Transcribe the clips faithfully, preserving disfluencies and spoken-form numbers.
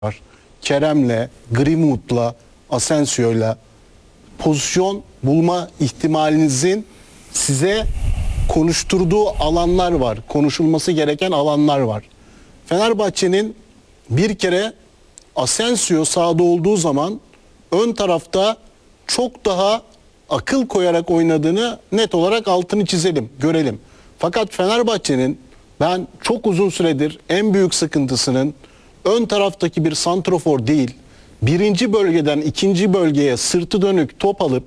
var. Kerem'le, Greenwood'la, Asensio'yla pozisyon bulma ihtimalinizin size konuşturduğu alanlar var. Konuşulması gereken alanlar var. Fenerbahçe'nin bir kere Asensio sahada olduğu zaman ön tarafta çok daha akıl koyarak oynadığını net olarak altını çizelim, görelim. Fakat Fenerbahçe'nin ben çok uzun süredir en büyük sıkıntısının ön taraftaki bir santrofor değil, birinci bölgeden ikinci bölgeye sırtı dönük top alıp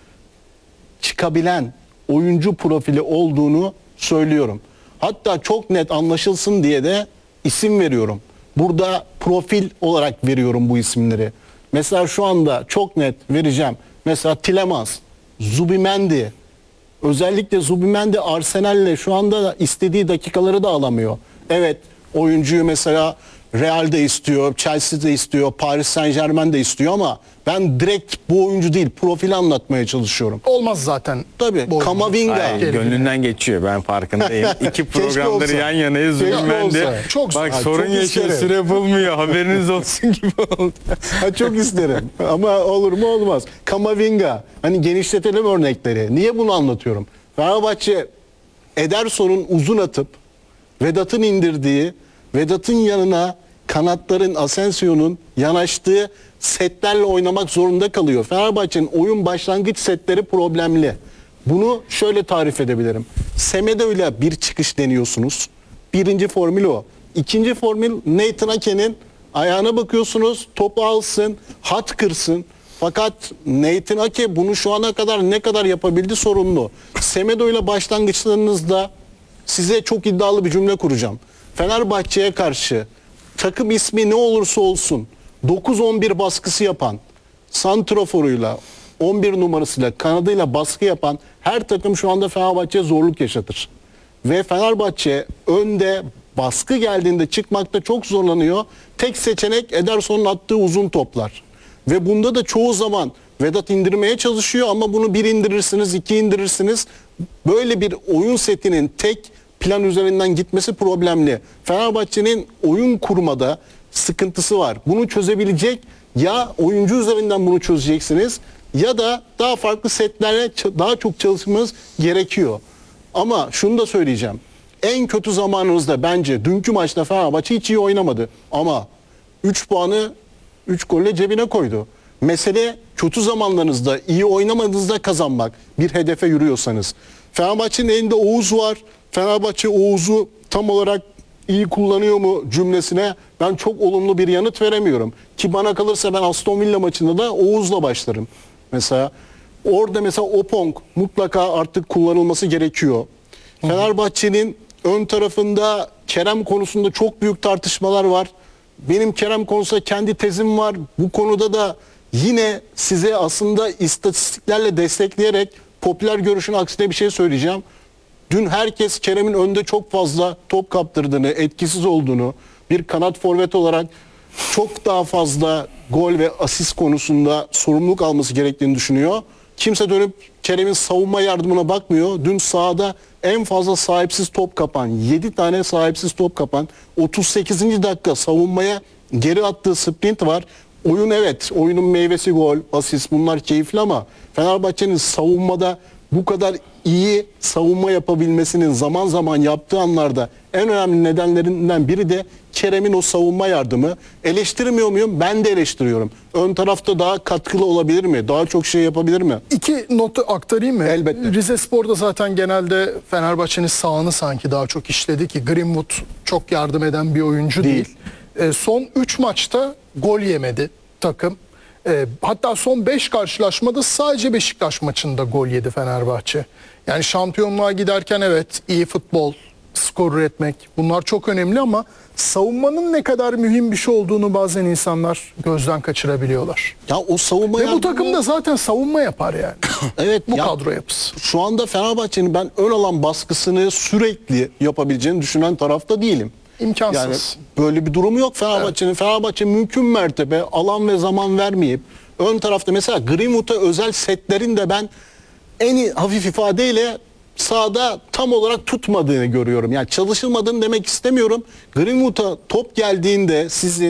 çıkabilen oyuncu profili olduğunu söylüyorum. Hatta çok net anlaşılsın diye de isim veriyorum. Burada profil olarak veriyorum bu isimleri. Mesela şu anda çok net vereceğim. Mesela Tielemans, Zubimendi. Özellikle Zubimendi Arsenal'le şu anda da istediği dakikaları da alamıyor. Evet, oyuncuyu mesela Real'de istiyor, Chelsea'de istiyor, Paris Saint-Germain'de istiyor ama ben direkt bu oyuncu değil, profili anlatmaya çalışıyorum. Olmaz zaten. Tabii, Kamavinga. Ay, gönlünden geçiyor, ben farkındayım. İki programdır olsa. yan yanayız. Keşke Ben de olsa. Çok- bak Ha, sorun çok yaşıyor, isterim. süre bulmuyor. Haberiniz olsun gibi oldu. Ha, çok isterim ama olur mu olmaz. Kamavinga, hani genişletelim örnekleri. Niye bunu anlatıyorum? Fenerbahçe Ederson'un uzun atıp Vedat'ın indirdiği, Vedat'ın yanına kanatların, Asensio'nun yanaştığı setlerle oynamak zorunda kalıyor. Fenerbahçe'nin oyun başlangıç setleri problemli. Bunu şöyle tarif edebilirim. Semedo ile bir çıkış deniyorsunuz. Birinci formül o. İkinci formül Nathan Ake'nin ayağına bakıyorsunuz, topu alsın, hat kırsın. Fakat Nathan Ake bunu şu ana kadar ne kadar yapabildi sorunlu. Semedo ile başlangıçlarınızda size çok iddialı bir cümle kuracağım. Fenerbahçe'ye karşı takım ismi ne olursa olsun dokuz on bir baskısı yapan, santroforuyla, on bir numarasıyla, kanadıyla baskı yapan her takım şu anda Fenerbahçe'ye zorluk yaşatır. Ve Fenerbahçe önde baskı geldiğinde çıkmakta çok zorlanıyor. Tek seçenek Ederson'un attığı uzun toplar. Ve bunda da çoğu zaman Vedat indirmeye çalışıyor ama bunu bir indirirsiniz, iki indirirsiniz. Böyle bir oyun setinin tek plan üzerinden gitmesi problemli. Fenerbahçe'nin oyun kurmada sıkıntısı var. Bunu çözebilecek ya oyuncu üzerinden bunu çözeceksiniz ya da daha farklı setlerle daha çok çalışmanız gerekiyor. Ama şunu da söyleyeceğim. En kötü zamanınızda bence dünkü maçta Fenerbahçe hiç iyi oynamadı. Ama üç puanı üç golle cebine koydu. Mesele kötü zamanlarınızda, iyi oynamadığınızda kazanmak. Bir hedefe yürüyorsanız. Fenerbahçe'nin elinde Oğuz var. Fenerbahçe Oğuz'u tam olarak iyi kullanıyor mu cümlesine ben çok olumlu bir yanıt veremiyorum. Ki bana kalırsa ben Aston Villa maçında da Oğuz'la başlarım. Mesela orada mesela Opong mutlaka artık kullanılması gerekiyor. Fenerbahçe'nin ön tarafında Kerem konusunda çok büyük tartışmalar var. Benim Kerem konusunda kendi tezim var. Bu konuda da yine size aslında istatistiklerle destekleyerek popüler görüşün aksine bir şey söyleyeceğim. Dün herkes Kerem'in önde çok fazla top kaptırdığını, etkisiz olduğunu, bir kanat forvet olarak çok daha fazla gol ve asist konusunda sorumluluk alması gerektiğini düşünüyor. Kimse dönüp Kerem'in savunma yardımına bakmıyor. Dün sahada en fazla sahipsiz top kapan, yedi tane sahipsiz top kapan, otuz sekizinci dakika savunmaya geri attığı sprint var. Oyun evet, oyunun meyvesi gol, asist bunlar keyifli ama Fenerbahçe'nin savunmada bu kadar iyi savunma yapabilmesinin zaman zaman yaptığı anlarda en önemli nedenlerinden biri de Kerem'in o savunma yardımı. Eleştirmiyor muyum? Ben de eleştiriyorum. Ön tarafta daha katkılı olabilir mi? Daha çok şey yapabilir mi? İki notu aktarayım mı? Elbette. Rizespor'da zaten genelde Fenerbahçe'nin sağını sanki daha çok işledi ki Greenwood çok yardım eden bir oyuncu değil. Değil. E, son üç maçta gol yemedi takım. E, hatta son beş karşılaşmada sadece Beşiktaş maçında gol yedi Fenerbahçe. Yani şampiyonluğa giderken evet iyi futbol, skor üretmek bunlar çok önemli ama savunmanın ne kadar mühim bir şey olduğunu bazen insanlar gözden kaçırabiliyorlar. Ya o savunma Ve bu yardımı- takım da zaten savunma yapar yani. evet, Bu ya- kadro yapısı. Şu anda Fenerbahçe'nin ben ön alan baskısını sürekli yapabileceğini düşünen tarafta değilim. İmkansız. Yani böyle bir durumu yok Fenerbahçe'nin. Fenerbahçe mümkün mertebe alan ve zaman vermeyip ön tarafta mesela Greenwood'a özel setlerin de ben en iyi hafif ifadeyle sahada tam olarak tutmadığını görüyorum. Yani çalışılmadığını demek istemiyorum. Greenwood'a top geldiğinde sizin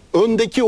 öndeki